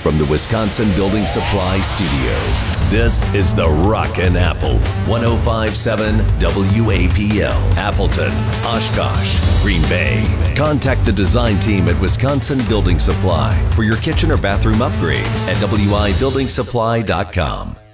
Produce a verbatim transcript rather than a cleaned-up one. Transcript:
from the Wisconsin Building Supply Studio, this is The Rockin' Apple, one oh five point seven W A P L, Appleton, Oshkosh, Green Bay. Contact the design team at Wisconsin Building Supply for your kitchen or bathroom upgrade at W I building supply dot com.